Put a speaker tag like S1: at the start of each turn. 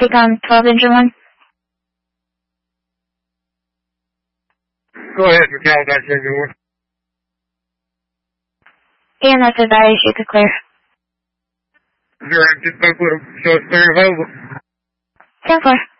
S1: take on 12-inch one?
S2: Go ahead, McAllister, send me one.
S1: And that's a value sheet to clear.
S2: Sure, just go put them, so it's clear available.
S1: 10-4.